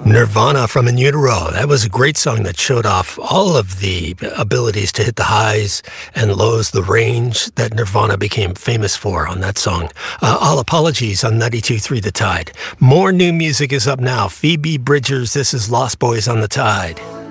Nirvana from In Utero. That was a great song that showed off all of the abilities to hit the highs and lows, the range that Nirvana became famous for on that song. All Apologies on 92.3 The Tide. More new music is up now. Phoebe Bridgers, this is Lost Boys on the Tide.